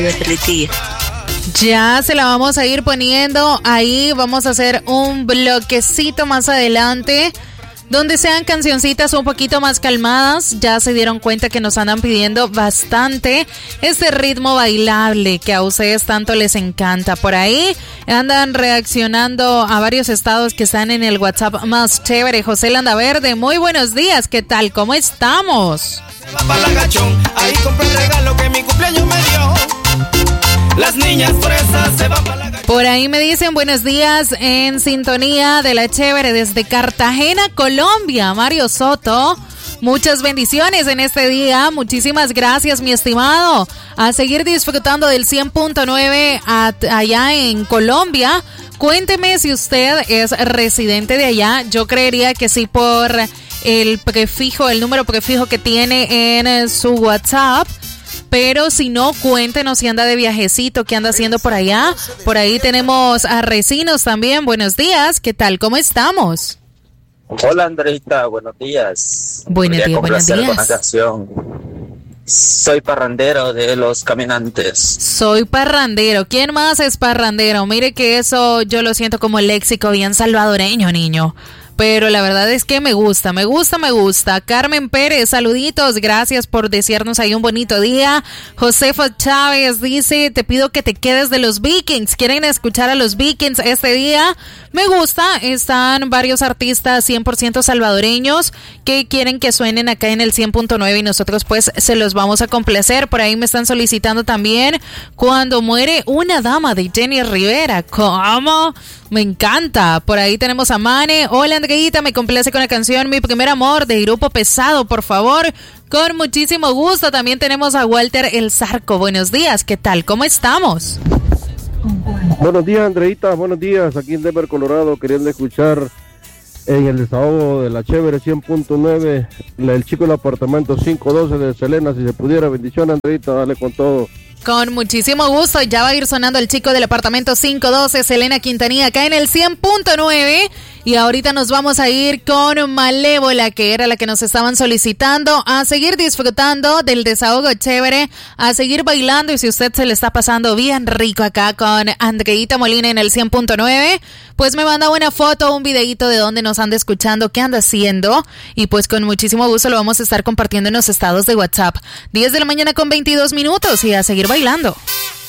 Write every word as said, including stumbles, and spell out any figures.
Ya se la vamos a ir poniendo ahí. Vamos a hacer un bloquecito más adelante donde sean cancioncitas un poquito más calmadas. Ya se dieron cuenta que nos andan pidiendo bastante este ritmo bailable que a ustedes tanto les encanta. Por ahí andan reaccionando a varios estados que están en el WhatsApp más chévere. José Landaverde, muy buenos días, ¿qué tal? ¿Cómo estamos? Ahí compré el regalo que mi cumpleaños me dio. Las niñas fresas se van para la gallón. Por ahí me dicen buenos días en sintonía de la chévere desde Cartagena, Colombia. Mario Soto, muchas bendiciones en este día. Muchísimas gracias, mi estimado. A seguir disfrutando del cien punto nueve allá en Colombia. Cuénteme si usted es residente de allá. Yo creería que sí por el prefijo, el número prefijo que tiene en su WhatsApp. Pero si no, cuéntenos si anda de viajecito, qué anda haciendo por allá. Por ahí tenemos a Recinos también. Buenos días, ¿qué tal? ¿Cómo estamos? Hola, Andreita, buenos días. Buenos días, buenos días. Con la canción. Soy parrandero de Los Caminantes. Soy parrandero. ¿Quién más es parrandero? Mire que eso yo lo siento como léxico bien salvadoreño, niño. Pero la verdad es que me gusta, me gusta, me gusta. Carmen Pérez, saluditos, gracias por desearnos ahí un bonito día. Josefa Chávez dice, te pido que te quedes de los Vikings. ¿Quieren escuchar a los Vikings este día? Me gusta, están varios artistas cien por ciento salvadoreños que quieren que suenen acá en el cien punto nueve y nosotros pues se los vamos a complacer. Por ahí me están solicitando también Cuando muere una dama de Jenny Rivera. ¿Cómo? Me encanta. Por ahí tenemos a Mane. Hola, Andreita, me complace con la canción Mi Primer Amor de Grupo Pesado, por favor. Con muchísimo gusto. También tenemos a Walter El Zarco. Buenos días, ¿qué tal? ¿Cómo estamos? Buenos días, Andreita, buenos días. Aquí en Denver, Colorado, queriendo escuchar en el desahogo de la chévere cien punto nueve, el chico del apartamento cinco doce de Selena, si se pudiera. Bendición, Andreita, dale con todo. Con muchísimo gusto, ya va a ir sonando el chico del apartamento cinco doce, Selena Quintanilla, acá en el cien punto nueve. Y ahorita nos vamos a ir con Malévola, que era la que nos estaban solicitando, a seguir disfrutando del desahogo chévere, a seguir bailando. Y si usted se le está pasando bien rico acá con Andreita Molina en el cien punto nueve, pues me manda una foto, un videito de dónde nos anda escuchando, qué anda haciendo. Y pues con muchísimo gusto lo vamos a estar compartiendo en los estados de WhatsApp. diez de la mañana con veintidós minutos y a seguir bailando.